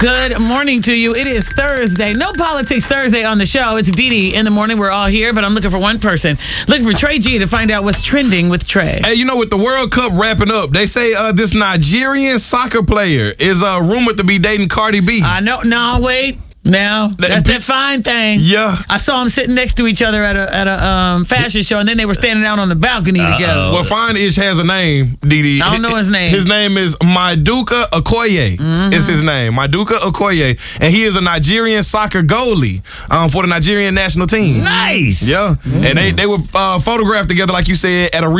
Good morning to you. It is Thursday. No Politics Thursday on the show. It's Dee Dee in the morning. We're all here, but I'm looking for one person. Looking for Trey G to find out what's trending with Trey. Hey, you know, with the World Cup wrapping up, they say this Nigerian soccer player is rumored to be dating Cardi B. I know. No, wait. Now that's that fine thing. Yeah, I saw them sitting next to each other at a fashion show, and then they were standing out on the balcony together. Well, Fine-ish has a name, Dee Dee. I don't know his name. His name is Maduka Okoye. Is his name, Maduka Okoye, and he is a Nigerian soccer goalie for the Nigerian national team. Nice. Yeah, and they were photographed together, like you said, at a